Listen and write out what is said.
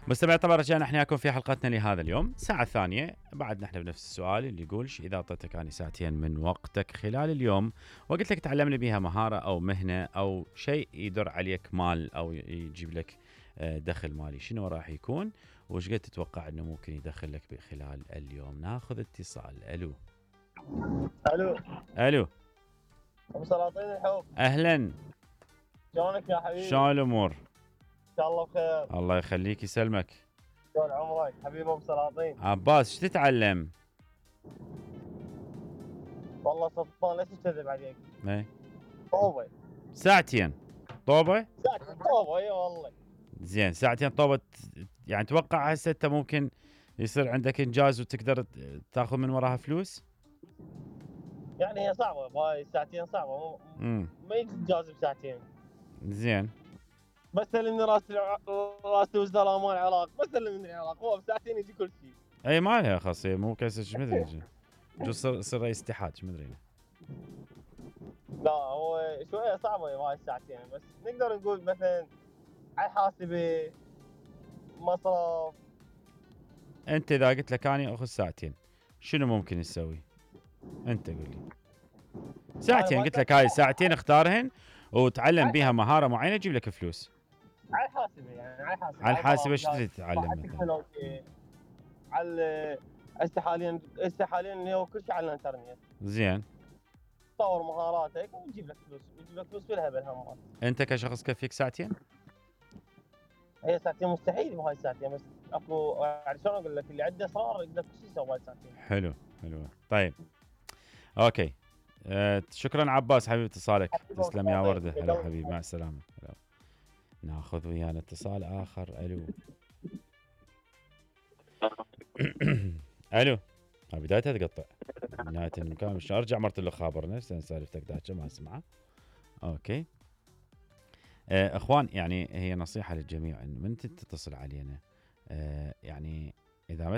مستمع، طبعا رجعنا احنا وياكم في حلقتنا لهذا اليوم، ساعة ثانية بعدنا احنا بنفس السؤال اللي يقولش إذا أعطيتك أنا ساعتين من وقتك خلال اليوم وقلت لك تعلمني بها مهارة أو مهنة أو شيء يدر عليك مال أو يجيب لك دخل مالي، شنو راح يكون؟ وش قد تتوقع أنه ممكن يدخل لك خلال اليوم؟ ناخذ اتصال. ألو. الو. ألو. ابو سلاطين الحب، أهلا. شلونك يا حبيبي؟ شلون الأمور؟ ان شاء الله بخير. الله يخليك يسلمك. شلون عمرك حبيبي ابو سلاطين؟ عباس، ايش تتعلم؟ والله سلطان ليش تكذب عليك؟ ايه. طوبه. ساعتين طوبة. ساعتين طوبه، اي والله. زين، ساعتين طوبة. يعني توقع هسه انت ممكن يصير عندك انجاز وتقدر تاخذ من وراها فلوس؟ يعني هي صعبه، باي ساعتين صعبه، ما يجي تجاز بساعتين. زين. بس سلمني راس الوزراء مال العراق، بس سلمني العراق، هو بساعتين يجي كل شيء. اي ما لها خاصية، مو كاسة مدري صير رئيس اتحاد مدري. لا هو شويه صعبه باي الساعتين، بس نقدر نقول مثلا على الحاسبه، مصرف. انت اذا قلت لك اني اخذ ساعتين شنو ممكن تسوي؟ انت قول لي. ساعتين قلت لك هاي ساعتين اختارهن وتعلم بيها مهارة معينة تجيب لك فلوس. على الحاسبه، يعني على الحاسبه. على الحاسبة ايش تريد تتعلم مثلا؟ على هسه حاليا اللي هو كل شيء على الانترنت. زين. تطور مهاراتك وتجيب لك فلوس، وتجيب لك فلوس بالهبل همات. انت كشخص كفيك ساعتين؟ هي ساعتين مستحيل بهاي الساعتين، بس اكو يعني شلون اقول لك، اللي عنده اصرار يقدر كل شيء يسوي بهاي الساعتين. حلو. طيب. اوكي. شكرا عباس حبيبي اتصالك، تسلم يا وردة. هلا حبيبي، مع السلامة. هلا. ناخذ ويانا اتصال آخر. ألو. ألو. بدايتها تقطع، نهاية المكان مش أرجع مرت له خابرنا سالفتك دايتش ما أسمعها. أوكي. أخوان، يعني هي نصيحة للجميع إنه من تتصل علينا، يعني إذا